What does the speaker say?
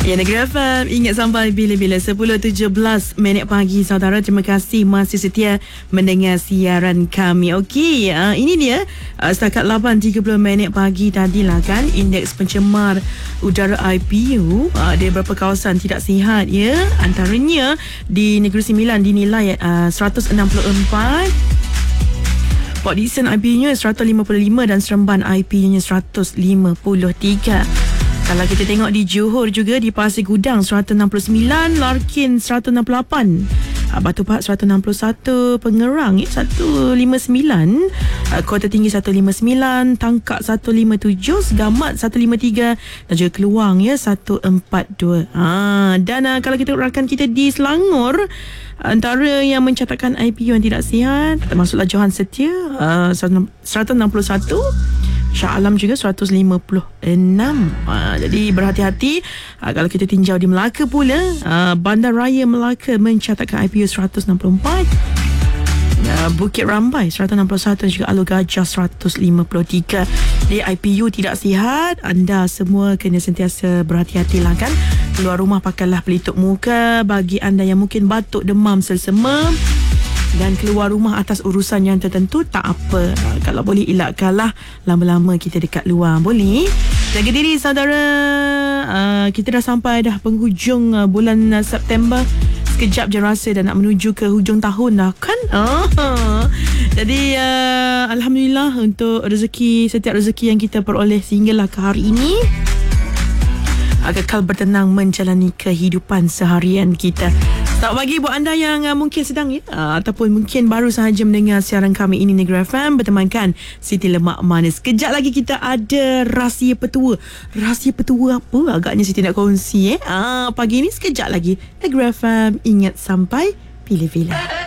Ya, Negeri FM, ingat sampai bila-bila 10.17 pagi saudara. Terima kasih masih setia mendengar siaran kami. Okey, ini dia setakat 8.30 pagi tadilah kan, indeks pencemar udara IPU di beberapa kawasan tidak sihat ya. Antaranya di Negeri Sembilan dinilai 164, Port Dickson IPU-nya 155 dan Seremban IPU-nya 153. Kalau kita tengok di Johor juga, di Pasir Gudang 169, Larkin 168, Batu Pahat 161, Pengerang 159, Kota Tinggi 159, Tangkak 157, Segamat 153 dan juga Keluang 142. Dan kalau kita rakan kita di Selangor, antara yang mencatatkan IPU yang tidak sihat termasuklah Johan Setia 161, Shah Alam juga 156. Jadi berhati-hati. Kalau kita tinjau di Melaka pula, Bandaraya Melaka mencatatkan IPU 164, Bukit Rambai 161 dan juga Alor Gajah 153. Di IPU tidak sihat, anda semua kena sentiasa berhati-hatilah kan. Keluar rumah pakailah pelitup muka. Bagi anda yang mungkin batuk, demam, selsema dan keluar rumah atas urusan yang tertentu, tak apa. Kalau boleh elakkanlah lama-lama kita dekat luar. Boleh? Jaga diri saudara. Kita dah sampai dah penghujung bulan September. Sekejap je rasa dah nak menuju ke hujung tahun dah kan. Jadi Alhamdulillah untuk rezeki, setiap rezeki yang kita peroleh sehinggalah ke hari ini, kekal bertenang menjalani kehidupan seharian kita. Selamat pagi buat anda yang mungkin sedang ataupun mungkin baru sahaja mendengar siaran kami ini, Negeri FM bertemankan Siti Lemak Manis. Kejap lagi kita ada rahsia petua. Rahsia petua apa agaknya Siti nak kongsi pagi ni sekejap lagi. Negeri FM, ingat sampai bila-bila.